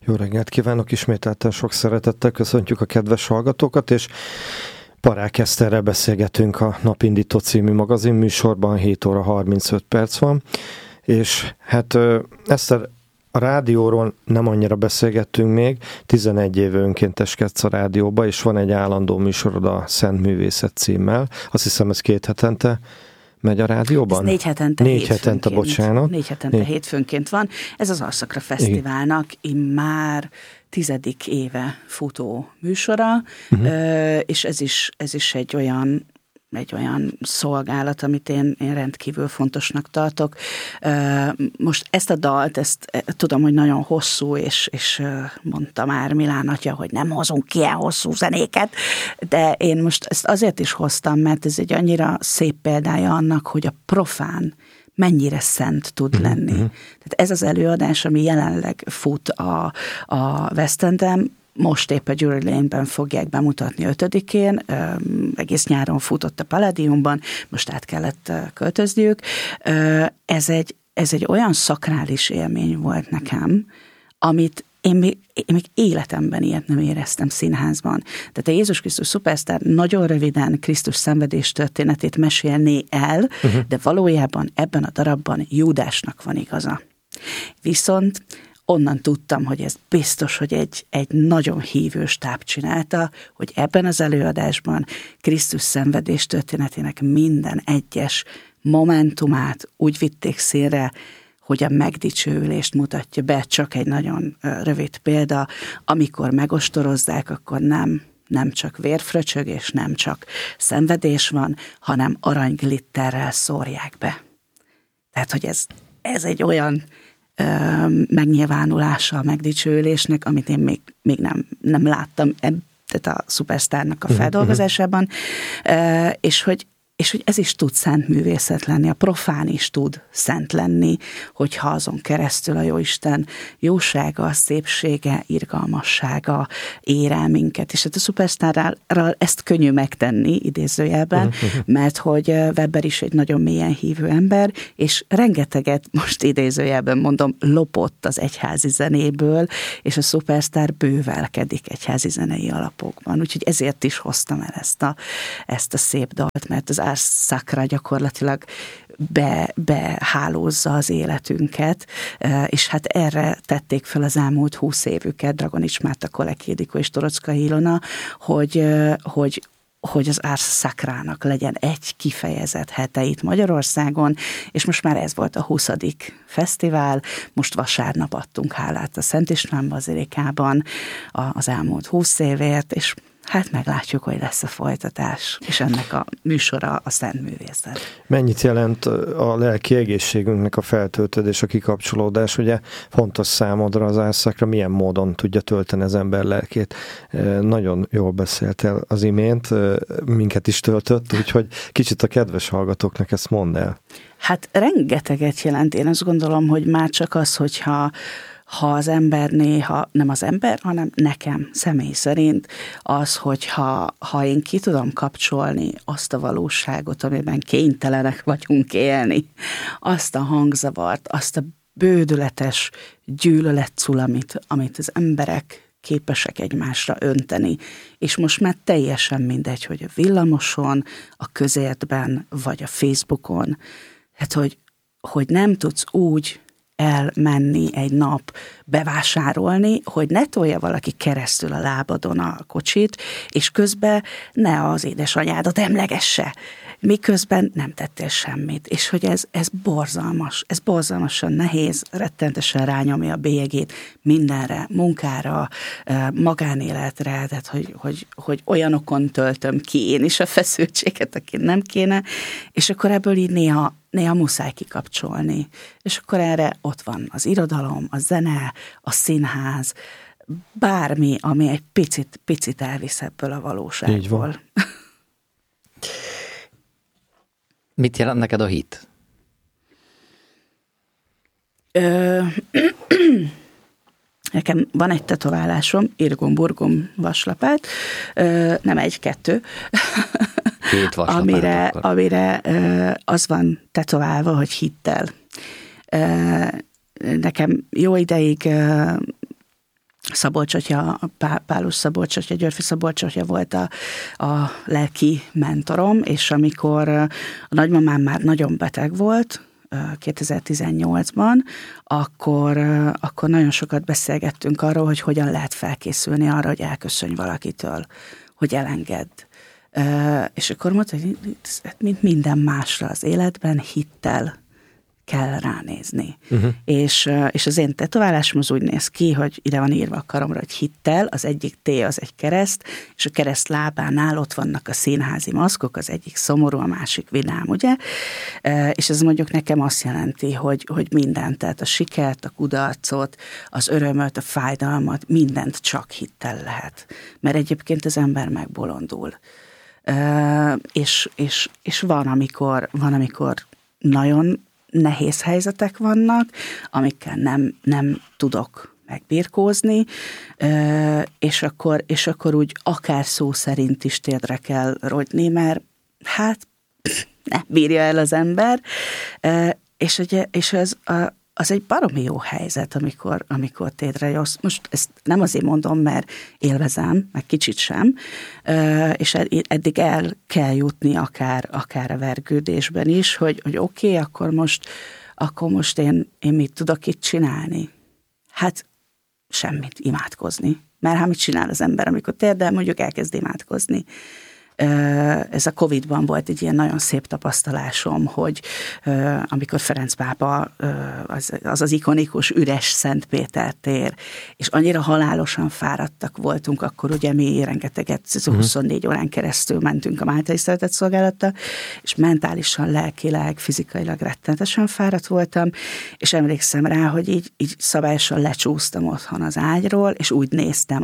Jó reggelt kívánok, ismételten sok szeretettel köszöntjük a kedves hallgatókat, és Parák Eszterrel beszélgetünk a Napindító című magazin műsorban, 7 óra 35 perc van, és hát Eszter, a rádióról nem annyira beszélgettünk még, 11 éve önkénteskedsz a rádióba, és van egy állandó műsorod a Szent Művészet címmel, azt hiszem ez 2 hetente megy a rádióban? Ez 4 hetente, 4 hetente, bocsánat. 4 hetente hétfőnként van. Ez az Arszakra Fesztiválnak már 10. éve futó műsora, és ez is egy olyan szolgálat, amit én rendkívül fontosnak tartok. Most ezt a dalt, tudom, hogy nagyon hosszú, és mondta már Milán atya, hogy nem hozunk ilyen hosszú zenéket, de én most ezt azért is hoztam, mert ez egy annyira szép példája annak, hogy a profán mennyire szent tud lenni. Tehát ez az előadás, ami jelenleg fut a West Enden, most épp a Drury Lane-ben fogják bemutatni 5-én, egész nyáron futott a Palladiumban, most át kellett költözniük. Ez egy olyan szakrális élmény volt nekem, amit én még életemben ilyet nem éreztem színházban. Tehát a Jézus Krisztus Szupersztár nagyon röviden Krisztus szenvedés történetét mesélné el, de valójában ebben a darabban Júdásnak van igaza. Viszont onnan tudtam, hogy ez biztos, hogy egy nagyon hívő stáb csinálta, hogy ebben az előadásban Krisztus szenvedés történetének minden egyes momentumát úgy vitték színre, hogy a megdicsőülést mutatja be. Csak egy nagyon rövid példa, amikor megostorozzák, akkor nem csak vérfröcsög, és nem csak szenvedés van, hanem aranyglitterrel szórják be. Tehát, hogy ez egy olyan megnyilvánulása a megdicsőülésnek, amit én még nem láttam tehát a Szupersztárnak a feldolgozásában, és hogy ez is tud szent művészet lenni, a profán is tud szent lenni, hogyha azon keresztül a Jóisten jósága, szépsége, irgalmassága ér el minket. És hát a Szupersztárral ezt könnyű megtenni, idézőjelben, mert hogy Weber is egy nagyon mélyen hívő ember, és rengeteget, most idézőjelben mondom, lopott az egyházi zenéből, és a Szupersztár bővelkedik egyházi zenei alapokban. Úgyhogy ezért is hoztam el ezt a szép dalt, mert az Ars Sacra gyakorlatilag behálózza az életünket, és hát erre tették fel az elmúlt 20 évüket Dragonics Márta, Kolek Ildikó és Torockai Ilona, hogy az Ars Sacrának legyen egy kifejezett hete itt Magyarországon, és most már ez volt a 20. fesztivál, most vasárnap adtunk hálát a Szent István Bazilikában az elmúlt 20 évért, és hát meglátjuk, hogy lesz a folytatás, és ennek a műsora a Szent Művészet. Mennyit jelent a lelki egészségünknek a feltöltődés, a kikapcsolódás? Ugye fontos számodra az Ars Sacra, milyen módon tudja tölteni az ember lelkét. Nagyon jól beszéltél az imént, minket is töltött, úgyhogy kicsit a kedves hallgatóknak ezt mondd el. Hát rengeteget jelent. Én azt gondolom, hogy már csak az, hogyha az ember néha, nem az ember, hanem nekem személy szerint az, hogyha én ki tudom kapcsolni azt a valóságot, amiben kénytelenek vagyunk élni, azt a hangzavart, azt a bődületes gyűlöletculamit, amit az emberek képesek egymásra önteni, és most már teljesen mindegy, hogy a villamoson, a közértben, vagy a Facebookon, hát hogy nem tudsz úgy elmenni egy nap bevásárolni, hogy ne tolja valaki keresztül a lábadon a kocsit, és közben ne az édesanyádat emlegesse, miközben nem tettél semmit. És hogy ez borzalmas, ez borzalmasan nehéz, rettentesen rányomja a bélyegét mindenre, munkára, magánéletre, tehát hogy olyanokon töltöm ki én is a feszültséget, aki nem kéne, és akkor ebből így néha muszáj kikapcsolni. És akkor erre ott van az irodalom, a zene, a színház, bármi, ami egy picit elvisz ebből a valóságból. Így van. Mit jelent neked a hit? Nekem van egy tetoválásom, Irgum-Burgum vaslapát, nem egy-kettő, Két vaslapát amire az van tetoválva, hogy hittel. Nekem jó ideig Szabolcs-atya, Pálus Szabolcs-atya, Györfi Szabolcs-atya volt a lelki mentorom, és amikor a nagymamám már nagyon beteg volt, 2018-ban, akkor nagyon sokat beszélgettünk arról, hogy hogyan lehet felkészülni arra, hogy elköszönj valakitől, hogy elengedd. És akkor mondta, hogy mint minden másra az életben hittel kell ránézni. És az én tetoválásom az úgy néz ki, hogy ide van írva a karomra, hogy hittel, az egyik T az egy kereszt, és a kereszt lábánál ott vannak a színházi maszkok, az egyik szomorú, a másik vidám, ugye? És ez mondjuk nekem azt jelenti, hogy mindent, tehát a sikert, a kudarcot, az örömöt, a fájdalmat, mindent csak hittel lehet. Mert egyébként az ember megbolondul. És van, amikor nagyon nehéz helyzetek vannak, amikkel nem tudok megbirkózni, és akkor úgy akár szó szerint is térdre kell rogyni, mert hát ne bírja el az ember, és az egy baromi jó helyzet, amikor térdre jössz. Most ezt nem azért mondom, mert élvezem, meg kicsit sem, és eddig el kell jutni akár a vergődésben is, hogy oké, akkor most én mit tudok itt csinálni? Hát semmit, imádkozni. Mert hát mit csinál az ember, amikor térdel, mondjuk elkezd imádkozni. Ez a Covid-ban volt egy ilyen nagyon szép tapasztalásom, hogy amikor Ferenc pápa, az ikonikus üres Szent Péter tér, és annyira halálosan fáradtak voltunk, akkor ugye mi rengeteget, 24 órán keresztül mentünk a Máltai Szeretett Szolgálattal, és mentálisan, lelkileg, fizikailag rettenetesen fáradt voltam, és emlékszem rá, hogy így szabályosan lecsúsztam otthon az ágyról, és úgy néztem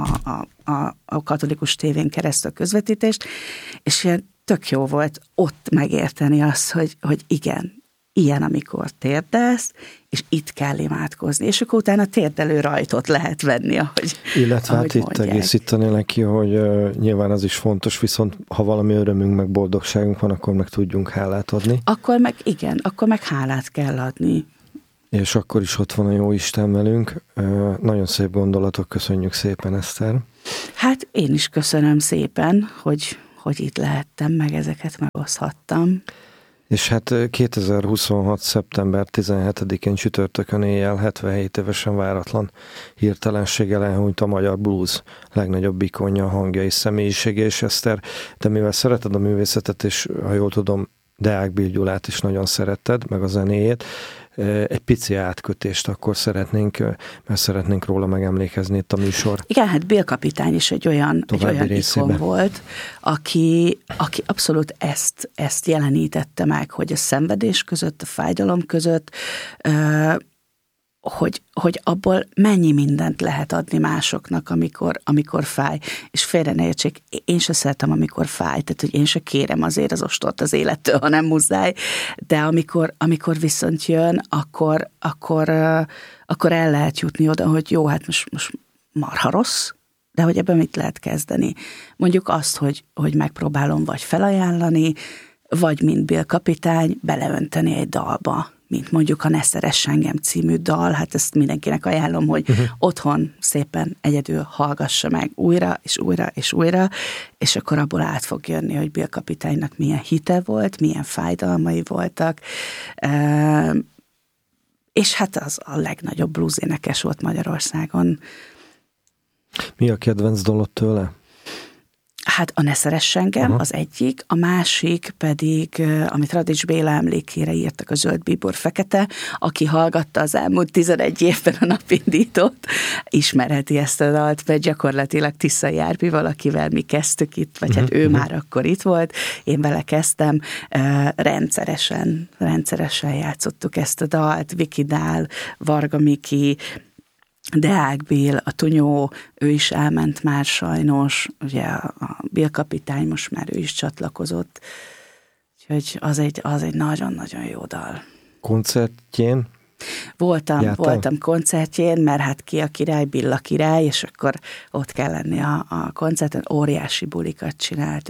a katolikus tévén keresztül a közvetítést, és ilyen tök jó volt ott megérteni azt, hogy igen, ilyen, amikor térdelsz, és itt kell imádkozni, és akkor utána térdelő rajtot lehet venni, ahogy illetve hát itt egészíteni neki, hogy nyilván az is fontos, viszont ha valami örömünk, meg boldogságunk van, akkor meg tudjunk hálát adni. Akkor meg hálát kell adni. És akkor is ott van a jó Isten velünk. Nagyon szép gondolatok, köszönjük szépen, Eszter. Hát én is köszönöm szépen, hogy itt lehettem, meg ezeket megoszthattam. És hát 2026. szeptember 17-én csütörtökön éjjel 77 évesen váratlan hirtelenséggel elhunyt a magyar blues legnagyobb ikonja, hangja és személyisége, és Eszter, te mivel szereted a művészetet, és ha jól tudom, Deák Bill Gyulát is nagyon szeretted, meg a zenéjét, egy pici átkötést akkor szeretnénk róla megemlékezni itt a műsor. Igen, hát Bill kapitány is egy olyan ikon volt, aki abszolút ezt jelenítette meg, hogy a szenvedés között, a fájdalom között, hogy abból mennyi mindent lehet adni másoknak, amikor fáj. És félre ne értsék, én se szeretem, amikor fáj, tehát hogy én se kérem azért az ostort az élettől, ha nem muszáj, de amikor viszont jön, akkor el lehet jutni oda, hogy jó, hát most marha rossz, de hogy ebben mit lehet kezdeni? Mondjuk azt, hogy megpróbálom vagy felajánlani, vagy mint Bill kapitány beleönteni egy dalba, mint mondjuk a Ne szeress engem című dal, hát ezt mindenkinek ajánlom, hogy otthon szépen egyedül hallgassa meg újra, és újra, és újra, és akkor abból át fog jönni, hogy Bill kapitánynak milyen hite volt, milyen fájdalmai voltak, és hát az a legnagyobb blues énekes volt Magyarországon. Mi a kedvenc dalod tőle? Hát a Ne szeress engem az egyik, a másik pedig, amit Radics Béla emlékére írtak, a Zöld bíbor fekete, aki hallgatta az elmúlt 11 évben a Napindítót, ismerheti ezt a dalt, mert gyakorlatilag Tiszai Árpi valakivel mi kezdtük itt, vagy hát ő már akkor itt volt, én vele kezdtem, rendszeresen játszottuk ezt a dalt, Viki Dál, Varga Miki, Deák Bill, a Tunyó, ő is elment már sajnos, ugye a Bill kapitány most már ő is csatlakozott, úgyhogy az egy nagyon-nagyon jó dal. Koncertjén? Voltam koncertjén, mert hát ki a király, Billa király, és akkor ott kell lenni a koncerten, óriási bulikat csinált,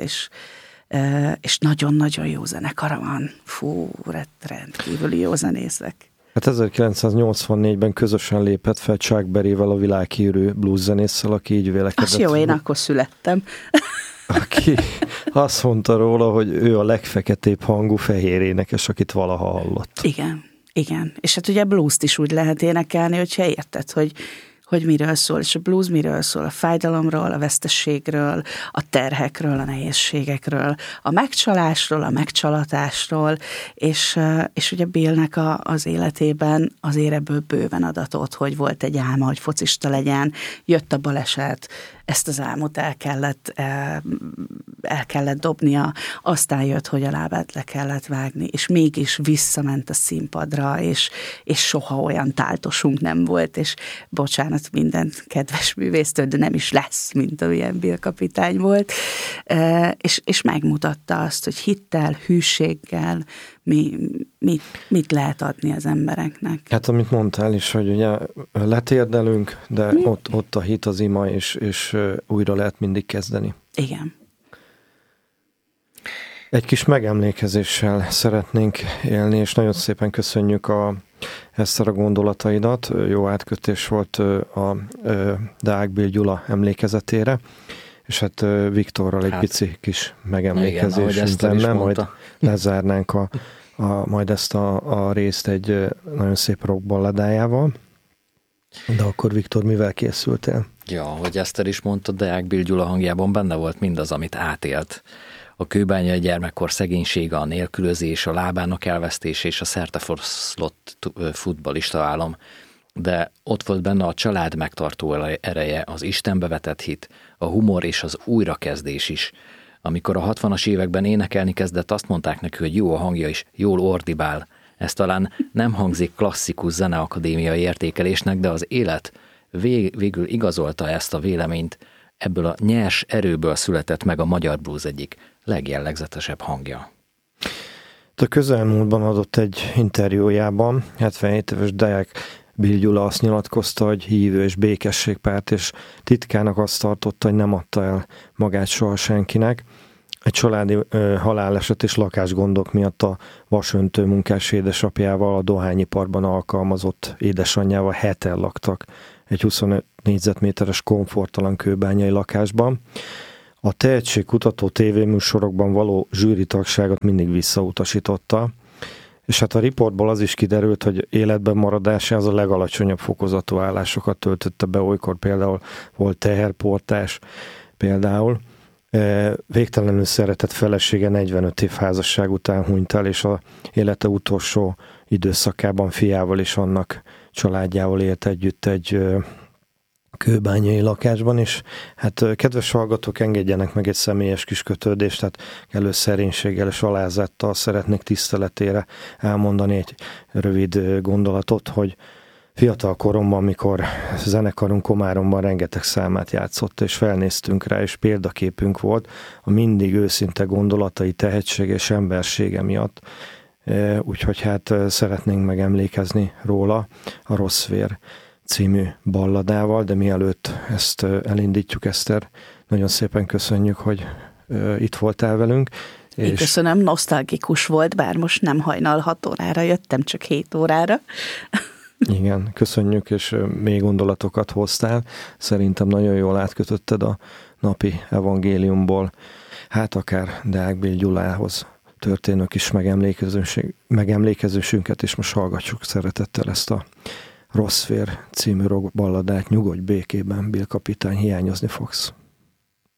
és nagyon-nagyon jó zenekara van. Fú, rendkívüli jó zenészek. Hát 1984-ben közösen lépett fel Chuck Berryvel, a világhírű blueszenésszel, aki így vélekedett. Az jó, én akkor születtem. Aki azt mondta róla, hogy ő a legfeketébb hangú fehér énekes, akit valaha hallott. Igen. És hát ugye bluest is úgy lehet énekelni, hogyha érted, hogy miről szól, és a blues miről szól, a fájdalomról, a vesztességről, a terhekről, a nehézségekről, a megcsalásról, a megcsalatásról, és ugye Billnek az életében azért ebből bőven adatot, hogy volt egy álma, hogy focista legyen, jött a baleset, ezt az álmot el kellett dobnia, aztán jött, hogy a lábát le kellett vágni, és mégis visszament a színpadra, és soha olyan táltosunk nem volt, és bocsánat minden kedves művésztől, de nem is lesz, mint amilyen Bill kapitány volt, és megmutatta azt, hogy hittel, hűséggel mit lehet adni az embereknek. Hát amit mondtál is, hogy ugye letérdelünk, de ott a hit, az ima, és újra lehet mindig kezdeni. Igen. Egy kis megemlékezéssel szeretnénk élni, és nagyon szépen köszönjük Eszter a gondolataidat. Jó átkötés volt a Deák Bill Gyula emlékezetére, és hát Viktorral egy pici kis megemlékezésünk lenne, majd lezárnánk majd ezt a részt egy nagyon szép rock balladájával. De akkor Viktor, mivel készültél? Ja, hogy Eszter is mondta, Deák Bill Gyula hangjában benne volt mindaz, amit átélt. A kőbányai gyermekkor szegénysége, a nélkülözés, a lábának elvesztése és a szertefoszlott futballista álom. De ott volt benne a család megtartó ereje, az Istenbe vetett hit, a humor és az újrakezdés is. Amikor a 60-as években énekelni kezdett, azt mondták neki, hogy jó a hangja is, jól ordibál. Ez talán nem hangzik klasszikus zeneakadémiai értékelésnek, de az élet végül igazolta ezt a véleményt. Ebből a nyers erőből született meg a magyar blues egyik legjellegzetesebb hangja. A közelmúltban adott egy interjújában, 77 éves Deák Bill Gyula azt nyilatkozta, hogy hívő és békességpárt, és titkának azt tartotta, hogy nem adta el magát soha senkinek. Egy családi haláleset és lakásgondok miatt a vasöntő munkás édesapjával, a dohányiparban alkalmazott édesanyjával heten laktak egy 25 négyzetméteres komforttalan kőbányai lakásban. A tehetségkutató tévéműsorokban való zsűritagságot mindig visszautasította, és hát a riportból az is kiderült, hogy életben maradása az a legalacsonyabb fokozatú állásokat töltötte be, olykor például volt teherportás például. Végtelenül szeretett felesége 45 év házasság után hunyt el, és a élete utolsó időszakában fiával és annak családjával élt együtt egy kőbányai lakásban, és hát kedves hallgatók, engedjenek meg egy személyes kis kötődést, tehát kellő szerénységgel és alázattal szeretnék tiszteletére elmondani egy rövid gondolatot, hogy fiatal koromban, mikor zenekarunk Komáromban rengeteg számát játszott, és felnéztünk rá, és példaképünk volt a mindig őszinte gondolatai, tehetsége és embersége miatt. Úgyhogy hát szeretnénk megemlékezni róla a Rossz vér című balladával, de mielőtt ezt elindítjuk, Eszter, nagyon szépen köszönjük, hogy itt voltál velünk. Én köszönöm, nosztalgikus volt, bár most nem hajnal 6 órára jöttem, csak 7 órára. Igen, köszönjük, és mély gondolatokat hoztál. Szerintem nagyon jól átkötötted a napi evangéliumból, hát akár Deák Bill Gyulához történő kis megemlékezésünket, és most hallgassuk szeretettel ezt a Rossz vér című rock balladát. Nyugodj békében, Bill kapitány, hiányozni fogsz.